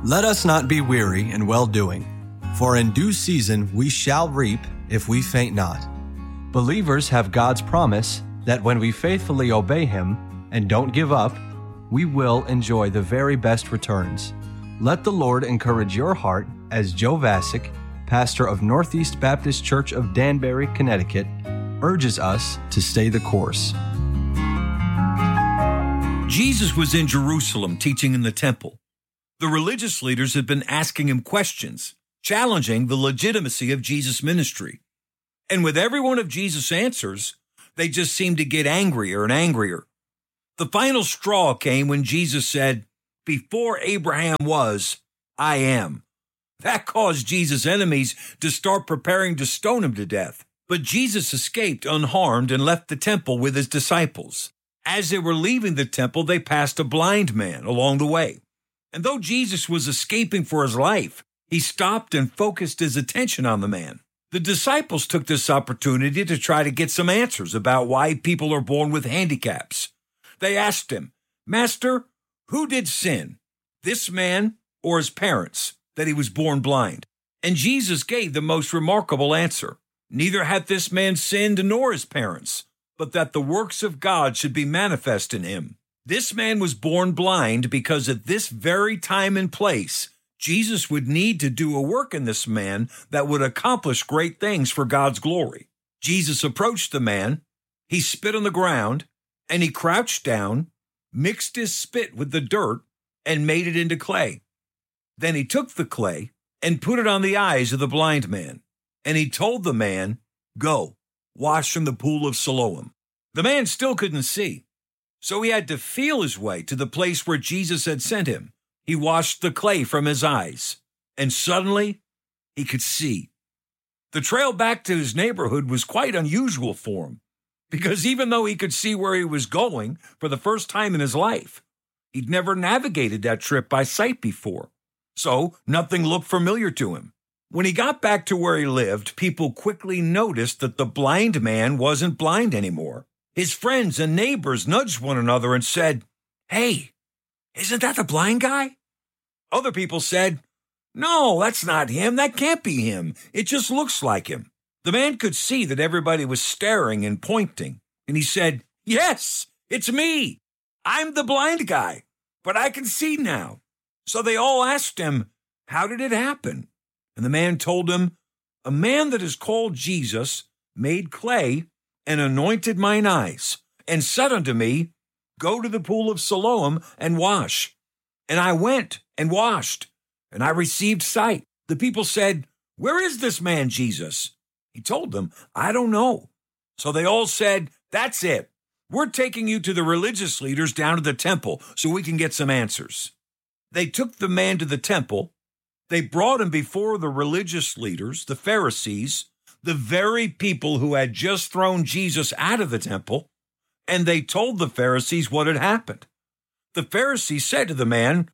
Let us not be weary in well-doing, for in due season we shall reap if we faint not. Believers have God's promise that when we faithfully obey Him and don't give up, we will enjoy the very best returns. Let the Lord encourage your heart as Joe Vasic, pastor of Northeast Baptist Church of Danbury, Connecticut, urges us to stay the course. Jesus was in Jerusalem teaching in the temple. The religious leaders had been asking him questions, challenging the legitimacy of Jesus' ministry. And with every one of Jesus' answers, they just seemed to get angrier and angrier. The final straw came when Jesus said, "Before Abraham was, I am." That caused Jesus' enemies to start preparing to stone him to death. But Jesus escaped unharmed and left the temple with his disciples. As they were leaving the temple, they passed a blind man along the way. And though Jesus was escaping for his life, he stopped and focused his attention on the man. The disciples took this opportunity to try to get some answers about why people are born with handicaps. They asked him, "Master, who did sin, this man or his parents, that he was born blind?" And Jesus gave the most remarkable answer. "Neither hath this man sinned nor his parents, but that the works of God should be manifest in him." This man was born blind because at this very time and place, Jesus would need to do a work in this man that would accomplish great things for God's glory. Jesus approached the man, he spit on the ground, and he crouched down, mixed his spit with the dirt, and made it into clay. Then he took the clay and put it on the eyes of the blind man, and he told the man, "Go, wash from the pool of Siloam." The man still couldn't see, so he had to feel his way to the place where Jesus had sent him. He washed the clay from his eyes, and suddenly he could see. The trail back to his neighborhood was quite unusual for him, because even though he could see where he was going for the first time in his life, he'd never navigated that trip by sight before, so nothing looked familiar to him. When he got back to where he lived, people quickly noticed that the blind man wasn't blind anymore. His friends and neighbors nudged one another and said, "Hey, isn't that the blind guy?" Other people said, "No, that's not him. That can't be him. It just looks like him." The man could see that everybody was staring and pointing, and he said, "Yes, it's me. I'm the blind guy, but I can see now." So they all asked him, "How did it happen?" And the man told them, "A man that is called Jesus made clay and anointed mine eyes, and said unto me, Go to the pool of Siloam and wash. And I went and washed, and I received sight." The people said, "Where is this man Jesus?" He told them, "I don't know." So they all said, "That's it. We're taking you to the religious leaders down to the temple so we can get some answers." They took the man to the temple. They brought him before the religious leaders, the Pharisees, the very people who had just thrown Jesus out of the temple, and they told the Pharisees what had happened. The Pharisees said to the man,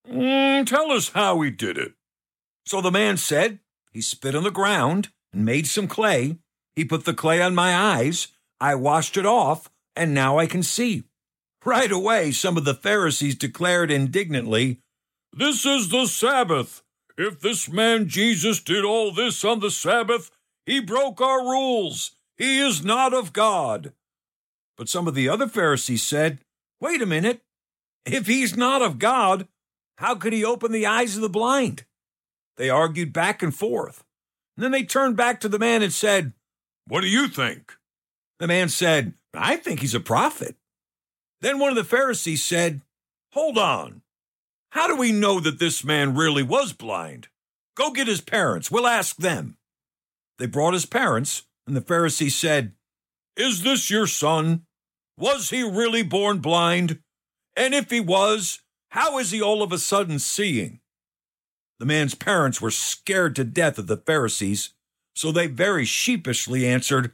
"Tell us how he did it." So the man said, "He spit on the ground and made some clay. He put the clay on my eyes. I washed it off, and now I can see." Right away, some of the Pharisees declared indignantly, "This is the Sabbath. If this man Jesus did all this on the Sabbath, he broke our rules. He is not of God." But some of the other Pharisees said, "Wait a minute. If he's not of God, how could he open the eyes of the blind?" They argued back and forth. And then they turned back to the man and said, "What do you think?" The man said, "I think he's a prophet." Then one of the Pharisees said, "Hold on. How do we know that this man really was blind? Go get his parents. We'll ask them." They brought his parents, and the Pharisee said, "Is this your son? Was he really born blind? And if he was, how is he all of a sudden seeing?" The man's parents were scared to death of the Pharisees, so they very sheepishly answered,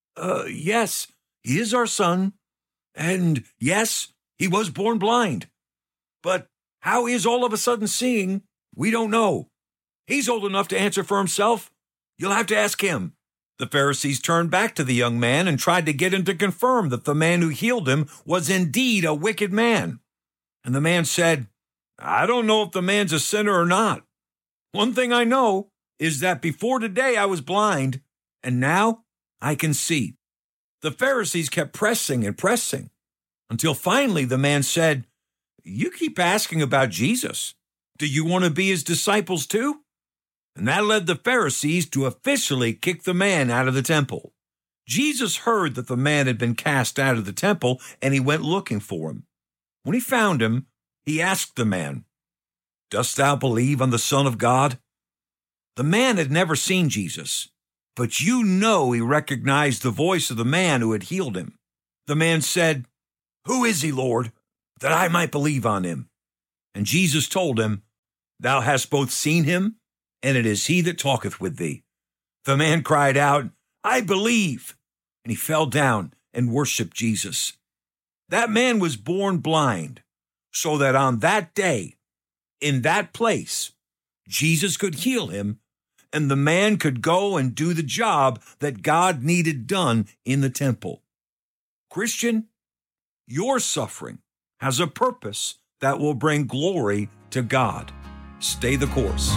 "Yes, he is our son, and yes, he was born blind. But how he is all of a sudden seeing, we don't know. He's old enough to answer for himself. You'll have to ask him." The Pharisees turned back to the young man and tried to get him to confirm that the man who healed him was indeed a wicked man. And the man said, I don't know if the man's a sinner or not. One thing I know is that before today I was blind, and now I can see." The Pharisees kept pressing and pressing until finally the man said, "You keep asking about Jesus. Do you want to be his disciples too?" And that led the Pharisees to officially kick the man out of the temple. Jesus heard that the man had been cast out of the temple, and he went looking for him. When he found him, he asked the man, "Dost thou believe on the Son of God?" The man had never seen Jesus, but he recognized the voice of the man who had healed him. The man said, "Who is he, Lord, that I might believe on him?" And Jesus told him, "Thou hast both seen him, and it is he that talketh with thee." The man cried out, "I believe," and he fell down and worshiped Jesus. That man was born blind, so that on that day, in that place, Jesus could heal him, and the man could go and do the job that God needed done in the temple. Christian, your suffering has a purpose that will bring glory to God. Stay the course.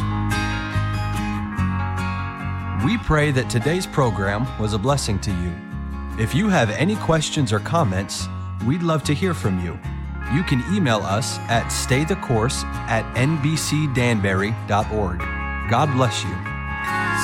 We pray that today's program was a blessing to you. If you have any questions or comments, we'd love to hear from you. You can email us at staythecourse@nbcdanbury.org. God bless you.